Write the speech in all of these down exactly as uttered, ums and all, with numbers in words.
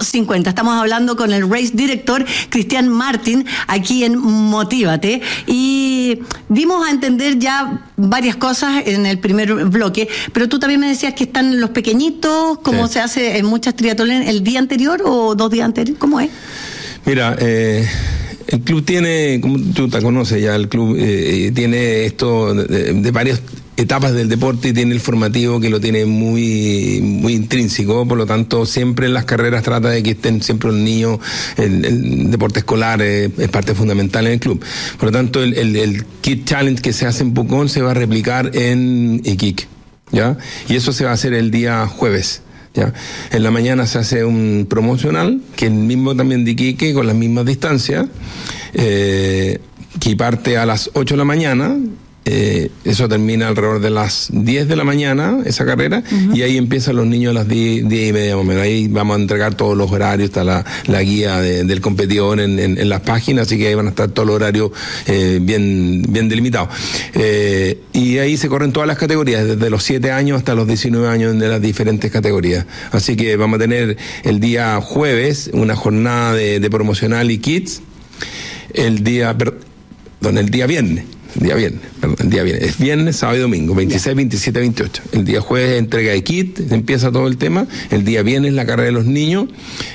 cincuenta. Estamos hablando con el race director Cristian Martín aquí en Motívate, y dimos a entender ya varias cosas en el primer bloque, pero tú también me decías que están los pequeñitos, como sí. se hace en muchas triatlones, el día anterior o dos días anteriores, ¿cómo es? Mira, eh, el club tiene, como tú te conoces ya, el club eh, tiene esto de, de varias etapas del deporte y tiene el formativo que lo tiene muy muy intrínseco, por lo tanto siempre en las carreras trata de que estén siempre los niños, el, el deporte escolar es, es parte fundamental en el club, por lo tanto el, el, el Kid Challenge que se hace en Pucón se va a replicar en Iquique, ¿ya? Y eso se va a hacer el día jueves. Ya. En la mañana se hace un promocional, que es el mismo también de Iquique, con las mismas distancias, eh, que parte a las ocho de la mañana, eh, eso termina alrededor de las diez de la mañana, esa carrera, uh-huh. y ahí empiezan los niños a las diez, diez y media más o menos. Ahí vamos a entregar todos los horarios, está la, la guía de, del competidor en, en, en las páginas, así que ahí van a estar todos los horarios eh, bien, bien delimitados. Eh, y ahí se corren todas las categorías, desde los siete años hasta los diecinueve años de las diferentes categorías. Así que vamos a tener el día jueves una jornada de, de promocional y kids, el día, perdón, el día viernes. El día viernes, perdón, el día viernes. Es viernes, sábado y domingo, veintiséis, veintisiete, veintiocho. El día jueves entrega de kit, empieza todo el tema. El día viernes la carrera de los niños.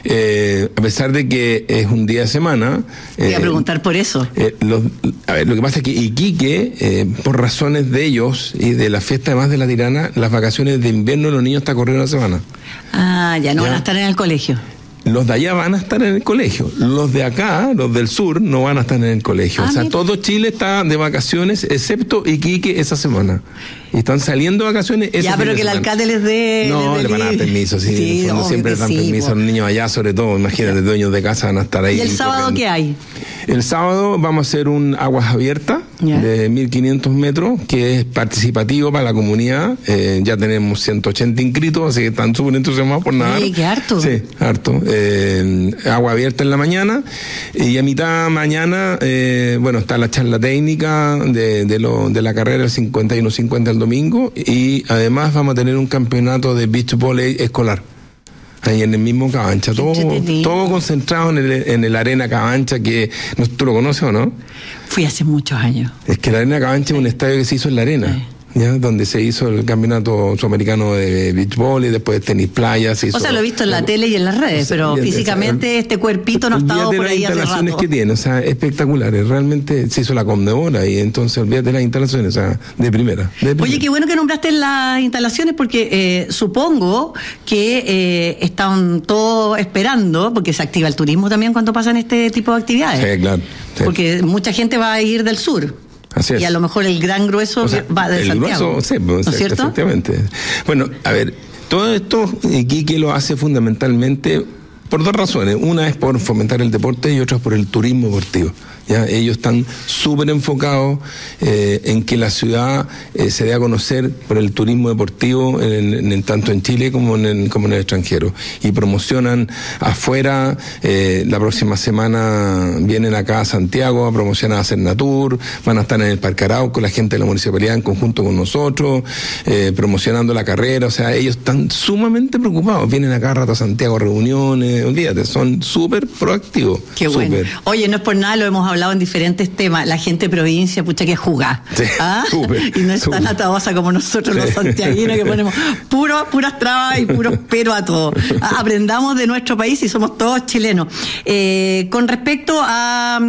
Eh, a pesar de que es un día de semana. Voy eh, a preguntar por eso. Eh, los, a ver, lo que pasa es que Iquique, eh, por razones de ellos y de la fiesta además de la Tirana, las vacaciones de invierno los niños están corriendo una semana. Ah, ya no ¿Ya? van a estar en el colegio. Los de allá van a estar en el colegio. Los de acá, los del sur, no van a estar en el colegio. Ah, o sea, mira. Todo Chile está de vacaciones, excepto Iquique esa semana. Y están saliendo de vacaciones esa Ya, pero que el alcalde les dé... No, les le van a dar permiso, sí. sí en el fondo siempre les dan sí, permiso por... a los niños allá, sobre todo, imagínate, dueños de casa van a estar ahí. ¿Y el sábado corriendo. Qué hay? El sábado vamos a hacer un aguas abiertas yeah. de mil quinientos metros, que es participativo para la comunidad. Eh, ya tenemos ciento ochenta inscritos, así que están súper entusiasmados por nadar. Sí, qué harto. Sí, harto. Eh, agua abierta en la mañana, y a mitad mañana, eh, bueno, está la charla técnica de, de, lo, de la carrera el cincuenta y uno cincuenta el domingo, y además vamos a tener un campeonato de beach volley escolar. Ahí en el mismo Cabancha, todo, todo concentrado en el, en el Arena Cabancha, que no, ¿tú lo conoces o no? Fui hace muchos años. Es que la Arena Cabancha sí. es un estadio que se hizo en la arena. Sí. ¿Ya? Donde se hizo el campeonato sudamericano de beach volley, después de tenis playa. Se hizo, o sea, lo he visto en la tele y en las redes, o sea, pero bien, físicamente el, este cuerpito no ha estado por ahí hace rato. Las instalaciones que tiene, o sea, espectaculares. Realmente se hizo la Conmebol y entonces olvídate de las instalaciones, o sea, de primera, de primera. Oye, qué bueno que nombraste las instalaciones, porque eh, supongo que eh, están todos esperando, porque se activa el turismo también cuando pasan este tipo de actividades. Sí, claro. Sí. Porque mucha gente va a ir del sur. Así es. Y a lo mejor el gran grueso o sea, va de el Santiago. Grueso, sí, ¿no es cierto? Efectivamente. Bueno, a ver, todo esto Iquique lo hace fundamentalmente por dos razones. Una es por fomentar el deporte y otra es por el turismo deportivo. ¿Ya? Ellos están súper enfocados eh, en que la ciudad eh, se dé a conocer por el turismo deportivo, en, en, en, tanto en Chile como en, en, como en el extranjero. Y promocionan afuera, eh, la próxima semana vienen acá a Santiago a promocionar a Cernatur, van a estar en el Parque Arauco, la gente de la municipalidad en conjunto con nosotros, eh, promocionando la carrera. O sea, ellos están sumamente preocupados. Vienen acá a rato a Santiago a reuniones, olvídate, son súper proactivos. Qué super. Bueno. Oye, no es por nada, lo hemos hablado hablado en diferentes temas. La gente de provincia, pucha, que jugar. Sí, ¿Ah? super, y no es super. tan atabosa como nosotros sí. los santiaguinos, que ponemos puro, puras trabas y puros pero a todo. Aprendamos de nuestro país y somos todos chilenos. Eh, con respecto a...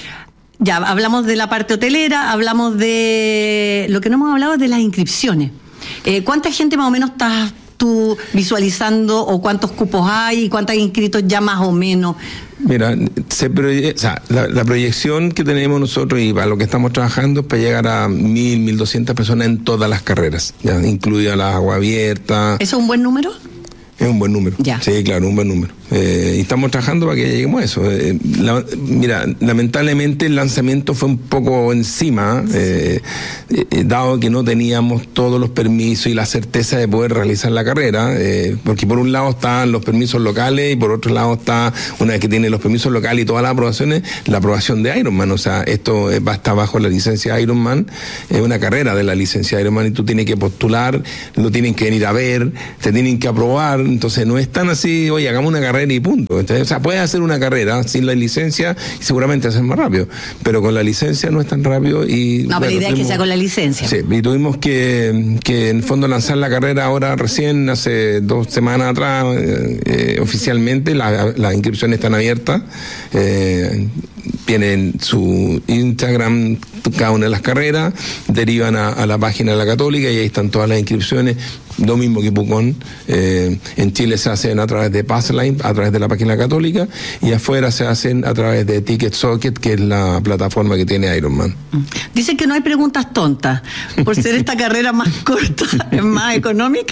Ya, hablamos de la parte hotelera, hablamos de... Lo que no hemos hablado es de las inscripciones. Eh, ¿Cuánta gente más o menos estás tú visualizando, o cuántos cupos hay y cuántos inscritos ya más o menos? Mira, se proye- o sea, la, la proyección que tenemos nosotros y para lo que estamos trabajando es para llegar a mil, mil doscientas personas en todas las carreras, ya incluida la agua abierta. ¿Eso es un buen número? Es un buen número. Ya. Sí, claro, un buen número. Eh, y estamos trabajando para que lleguemos a eso. Eh, la, mira, lamentablemente el lanzamiento fue un poco encima, eh, eh, dado que no teníamos todos los permisos y la certeza de poder realizar la carrera, eh, porque por un lado están los permisos locales y por otro lado está, una vez que tiene los permisos locales y todas las aprobaciones, la aprobación de Ironman. O sea, esto va a estar bajo la licencia Ironman, es una carrera de la licencia Ironman y tú tienes que postular, lo tienen que venir a ver, te tienen que aprobar. Entonces no es tan así, oye, hagamos una carrera carrera y punto. Entonces, o sea, puedes hacer una carrera sin la licencia y seguramente hacer más rápido, pero con la licencia no es tan rápido. Y no, bueno, pero la idea tuvimos, es que sea con la licencia. Sí, y tuvimos que, que en el fondo lanzar la carrera ahora recién, hace dos semanas atrás, eh, eh, oficialmente, la, las inscripciones están abiertas. Eh, tienen su Instagram cada una de las carreras, derivan a, a la página de la Católica y ahí están todas las inscripciones. Lo mismo que Pucón, eh, en Chile se hacen a través de Passline, a través de la página católica, y afuera se hacen a través de TicketSocket, que es la plataforma que tiene Ironman. Dicen que no hay preguntas tontas, por ser esta carrera más corta, es más económica,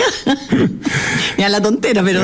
y a la tontera, pero...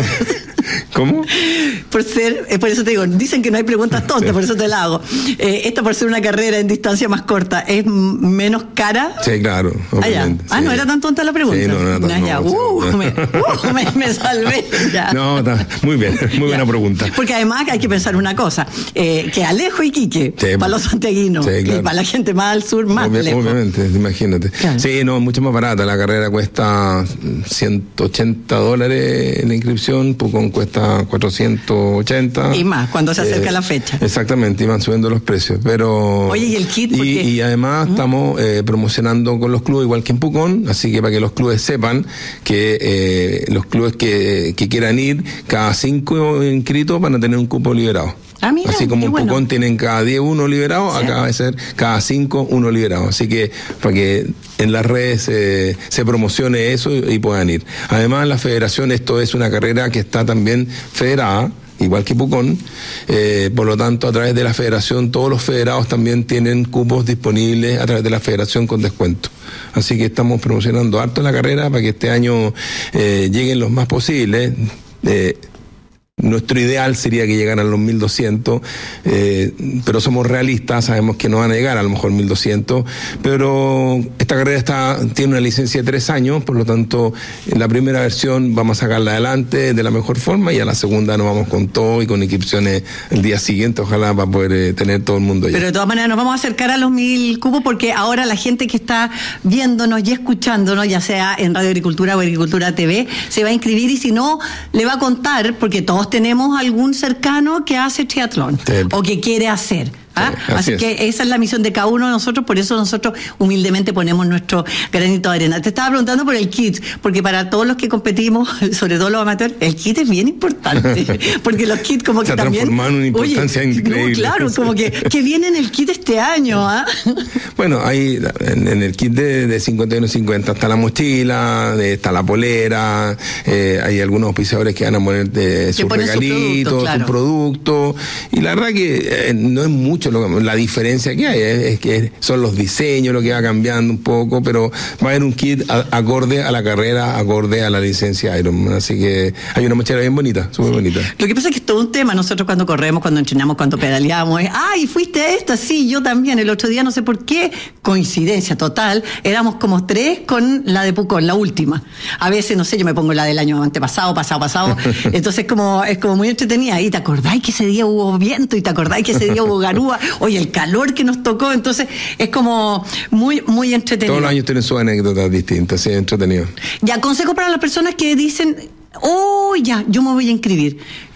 ¿Cómo? Por ser, eh, por eso te digo, dicen que no hay preguntas tontas, sí. Por eso te la hago. Eh, esta por ser una carrera en distancia más corta, ¿es menos cara? Sí, claro. Ah, ya. ah sí. no era tan tonta la pregunta. Sí, no, no era tan ah, ya. no, Uh, me, uh, me, me salvé. Ya. No, está muy bien, muy ya. Buena pregunta. Porque además hay que pensar una cosa, eh, que Alejo y Quique, sí, para los santiaguinos, sí, claro. Y para la gente más al sur, más Obvio, lejos. Obviamente, imagínate. Claro. Sí, no, mucho más barata. La carrera cuesta ciento ochenta dólares la inscripción, Pucón cuesta cuatrocientos ochenta. Y más, cuando se acerca eh, la fecha. Exactamente, y van subiendo los precios. Pero Oye, ¿y el kit? Y, y además ¿Mm? estamos eh, promocionando con los clubes, igual que en Pucón, así que para que los clubes sepan que eh, los clubes que, que quieran ir, cada cinco inscritos van a tener un cupo liberado. Ah, mira, así como en bueno. Pucón tienen cada diez uno liberado, ¿sí? Acá va a ser cada cinco uno liberado. Así que para que en las redes eh, se promocione eso y, y puedan ir. Además, la federación, esto es una carrera que está también federada, igual que Pucón, eh, por lo tanto a través de la federación todos los federados también tienen cupos disponibles a través de la federación con descuento. Así que estamos promocionando harto la carrera para que este año eh, lleguen los más posibles. Eh, Nuestro ideal sería que llegaran los mil doscientos, eh, pero somos realistas, sabemos que no van a llegar a lo mejor mil doscientos, pero esta carrera está, tiene una licencia de tres años, por lo tanto, en la primera versión vamos a sacarla adelante de la mejor forma y a la segunda nos vamos con todo y con inscripciones el día siguiente, ojalá para poder eh, tener todo el mundo allá. Pero de todas maneras nos vamos a acercar a los mil cupos porque ahora la gente que está viéndonos y escuchándonos, ya sea en Radio Agricultura o Agricultura T V, se va a inscribir y si no, le va a contar, porque todos tenemos algún cercano que hace triatlón sí. O que quiere hacer. ¿Ah? Sí, así, así que esa es la misión de cada uno de nosotros, por eso nosotros humildemente ponemos nuestro granito de arena. Te estaba preguntando por el kit, porque para todos los que competimos, sobre todo los amateurs, el kit es bien importante, porque los kits como que se también... Se una importancia oye, increíble. No, claro, como que, que viene en el kit este año, ¿ah? Bueno, hay en, en el kit de, de cincuenta y uno cincuenta está la mochila, de, está la polera, eh, hay algunos auspiciadores que van a poner de sus regalitos, sus productos, claro. producto, y la verdad que eh, no es mucho Lo, la diferencia que hay es, es que son los diseños lo que va cambiando un poco, pero va a haber un kit a, acorde a la carrera, acorde a la licencia Ironman, así que hay una mochila bien bonita, súper sí. bonita. Lo que pasa es que es todo un tema, nosotros cuando corremos, cuando entrenamos, cuando pedaleamos, es, ay, fuiste a esta, sí, yo también, el otro día no sé por qué, coincidencia total, éramos como tres con la de Pucón, la última, a veces, no sé, yo me pongo la del año antepasado, pasado, pasado, entonces como, es como muy entretenida, y te acordáis que ese día hubo viento, y te acordáis que ese día hubo garúa, oye, el calor que nos tocó, entonces es como muy, muy entretenido. Todos los años tienen sus anécdotas distintas, sí, entretenido. Ya, consejo para las personas que dicen, oh, ya, yo me voy a inscribir.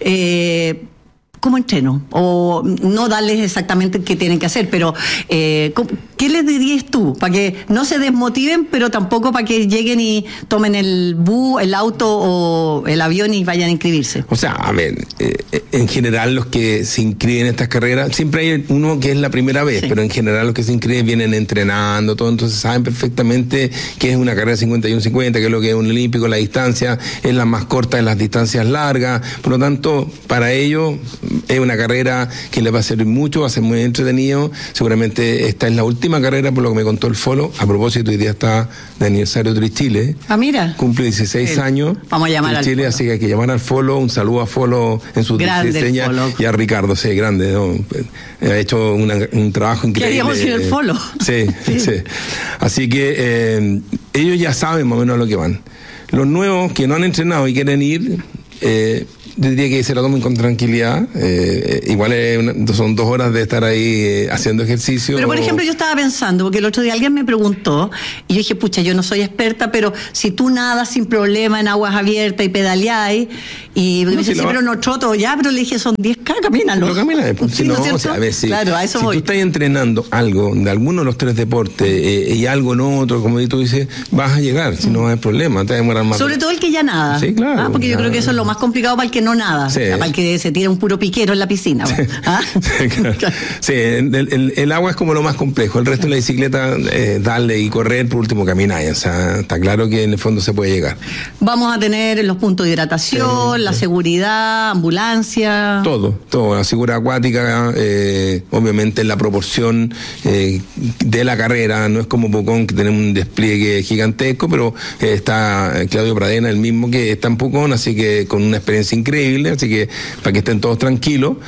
Eh, ¿Cómo entreno? O no darles exactamente qué tienen que hacer, pero eh, ¿qué les dirías tú? Para que no se desmotiven, pero tampoco para que lleguen y tomen el bus, el auto o el avión y vayan a inscribirse. O sea, a ver, eh, en general los que se inscriben en estas carreras, siempre hay uno que es la primera vez, sí. Pero en general los que se inscriben vienen entrenando, todo, entonces saben perfectamente que es una carrera cincuenta y uno cincuenta, que es lo que es un olímpico, la distancia es la más corta de las distancias largas, por lo tanto, para ellos es una carrera que les va a servir mucho, va a ser muy entretenido. Seguramente esta es la última carrera, por lo que me contó el Folo. A propósito, hoy día está de aniversario de Chile. Ah, mira. Cumple dieciséis sí. años. Vamos a llamar al Chile, Folo. Así que hay que llamar al Folo. Un saludo a Folo en sus dieciséis años. Y a Ricardo, sí, grande. ¿no? Ha hecho una, un trabajo increíble. ¿Qué haríamos sin el Folo? Sí, sí. sí. Así que eh, ellos ya saben más o menos a lo que van. Los nuevos que no han entrenado y quieren ir... Eh, diría que se la tomen con tranquilidad. Eh, igual es una, son dos horas de estar ahí eh, haciendo ejercicio. Pero, por ejemplo, yo estaba pensando, porque el otro día alguien me preguntó, y yo dije, pucha, yo no soy experta, pero si tú nadas sin problema en aguas abiertas y pedaleáis, y no, me dice, si sí, pero no troto, ya, pero le dije, son diez K, camínalo. Lo camina, pues, sí, si no, ¿no o sea, a ver, si, claro, a eso si voy. tú estás entrenando algo de alguno de los tres deportes eh, y algo en otro, como tú dices, vas a llegar, si mm. no hay problema, te va a demorar más. Sobre todo el que ya nada. Sí, claro. ¿Ah? Porque yo ya. creo que eso es lo más complicado para el que no nada, sí. o sea, para el que se tira un puro piquero en la piscina. Sí, ¿Ah? sí, claro. Sí, el, el, el agua es como lo más complejo, el resto de la bicicleta, eh, darle y correr, por último caminar, o sea, está claro que en el fondo se puede llegar. Vamos a tener los puntos de hidratación, sí, la sí. seguridad, ambulancia. Todo, todo, la seguridad acuática, eh, obviamente en la proporción eh, de la carrera, no es como Pucón que tenemos un despliegue gigantesco, pero eh, está Claudio Pradena, el mismo que está en Pucón, así que con una experiencia increíble, así que para que estén todos tranquilos.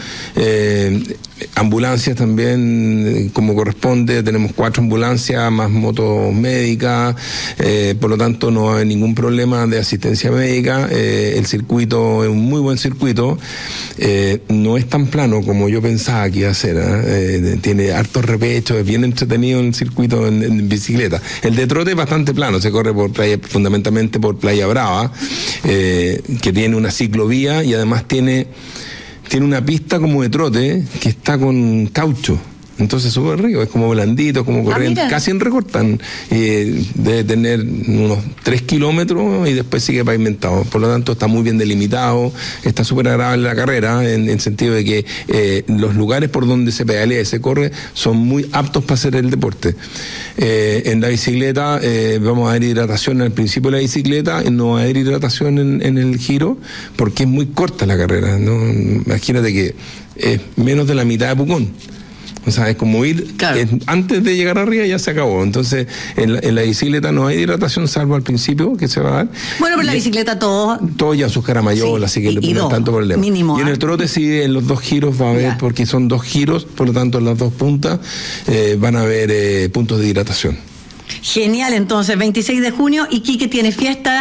Eh, ambulancias también, como corresponde, tenemos cuatro ambulancias más motos médicas, eh, por lo tanto no hay ningún problema de asistencia médica. Eh, el circuito es un muy buen circuito, eh, no es tan plano como yo pensaba que iba a ser, ¿eh? Eh, tiene hartos repechos, es bien entretenido el circuito en, en bicicleta. El de trote es bastante plano, se corre por playa, fundamentalmente por Playa Brava, eh, que tiene una ciclovía y además tiene tiene una pista como de trote que está con caucho. Entonces súper rico, es como blandito, como correr, ah, casi en recortan. Eh, debe tener unos tres kilómetros y después sigue pavimentado. Por lo tanto está muy bien delimitado, está súper agradable la carrera, en el sentido de que eh, los lugares por donde se pedalea y se corre son muy aptos para hacer el deporte. Eh, en la bicicleta eh, vamos a ver hidratación al principio de la bicicleta, no va a haber hidratación en, en el giro, porque es muy corta la carrera, ¿no? Imagínate que es menos de la mitad de Pucón. O sea, es como ir, claro. es, antes de llegar arriba ya se acabó. Entonces, en la, en la bicicleta no hay hidratación, salvo al principio, que se va a dar. Bueno, pero en la bicicleta todo... Todo ya sus caramayolas, sí, así que y, no hay tanto problema. Mínimo, y en el trote sí, en los dos giros va a haber, ya. porque son dos giros, por lo tanto en las dos puntas eh, van a haber eh, puntos de hidratación. Genial, entonces, veintiséis de junio, Iquique tiene fiesta...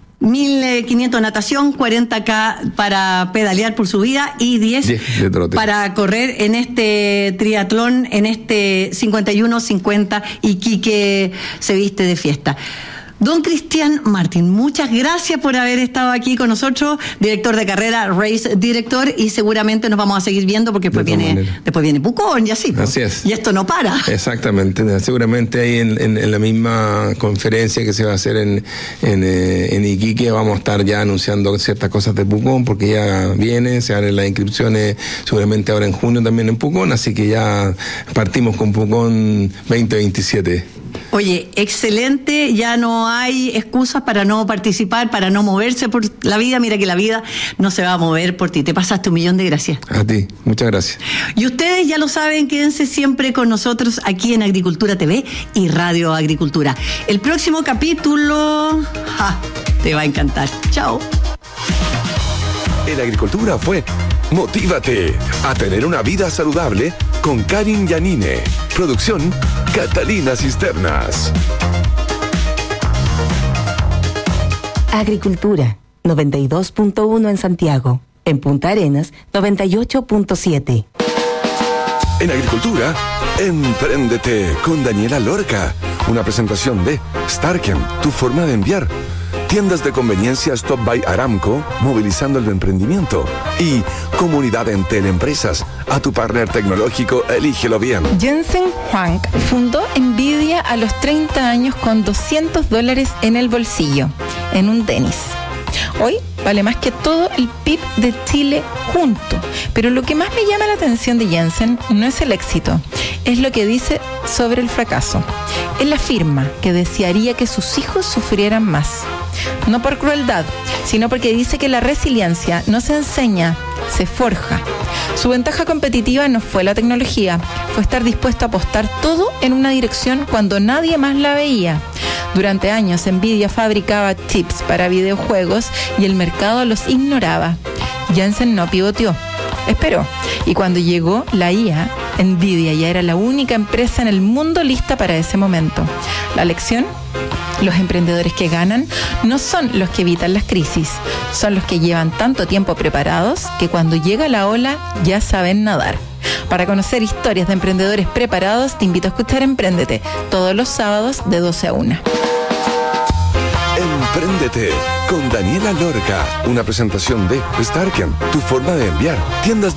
mil quinientos natación, cuarenta K para pedalear por subida y diez para correr en este triatlón, en este cincuenta y uno cincuenta Iquique se viste de fiesta. Don Cristian Martín, muchas gracias por haber estado aquí con nosotros, director de carrera, race director, y seguramente nos vamos a seguir viendo porque después de viene manera. después viene Pucón y así. Así es. Y esto no para. Exactamente, seguramente ahí en, en, en la misma conferencia que se va a hacer en, en, eh, en Iquique vamos a estar ya anunciando ciertas cosas de Pucón, porque ya viene, se abren las inscripciones seguramente ahora en junio también en Pucón, así que ya partimos con Pucón veinte veintisiete. Oye, excelente, ya no hay excusas para no participar, para no moverse por la vida. Mira que la vida no se va a mover por ti. Te pasaste un millón de gracias. A ti, muchas gracias. Y ustedes ya lo saben, quédense siempre con nosotros aquí en Agricultura T V y Radio Agricultura. El próximo capítulo ja, te va a encantar. Chao. En Agricultura fue Motívate a tener una vida saludable con Karin Yanine. Producción Catalina Cisternas. Agricultura noventa y dos punto uno en Santiago. En Punta Arenas noventa y ocho punto siete. En Agricultura, Empréndete con Daniela Lorca. Una presentación de Starken, tu forma de enviar. Tiendas de conveniencia Stop by Aramco, movilizando el emprendimiento. Y Comunidad Entel Empresas, a tu partner tecnológico, elígelo bien. Jensen Huang fundó Nvidia a los treinta años con doscientos dólares en el bolsillo, en un tenis. Hoy vale más que todo el P I B de Chile junto. Pero lo que más me llama la atención de Jensen no es el éxito, es lo que dice sobre el fracaso. Él afirma que desearía que sus hijos sufrieran más. No por crueldad, sino porque dice que la resiliencia no se enseña, se forja. Su ventaja competitiva no fue la tecnología, fue estar dispuesto a apostar todo en una dirección cuando nadie más la veía. Durante años, Nvidia fabricaba chips para videojuegos y el mercado los ignoraba. Jensen no pivoteó, esperó, y cuando llegó la I A, Nvidia ya era la única empresa en el mundo lista para ese momento. La lección: los emprendedores que ganan no son los que evitan las crisis, son los que llevan tanto tiempo preparados que cuando llega la ola ya saben nadar. Para conocer historias de emprendedores preparados, te invito a escuchar Empréndete todos los sábados de doce a una. Empréndete con Daniela Lorca, una presentación de Starken, tu forma de enviar. Tiendas de